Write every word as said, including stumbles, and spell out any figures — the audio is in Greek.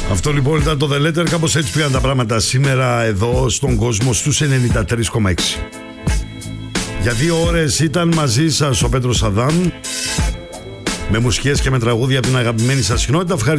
Αυτό λοιπόν ήταν το The Letter. Κάπως έτσι πήγαν τα πράγματα σήμερα εδώ στον κόσμο στους ενενήντα τρία κόμμα έξι. Για δύο ώρες ήταν μαζί σας ο Πέτρος Αδάμ, με μουσικές και με τραγούδια από την αγαπημένη σας κοινότητα.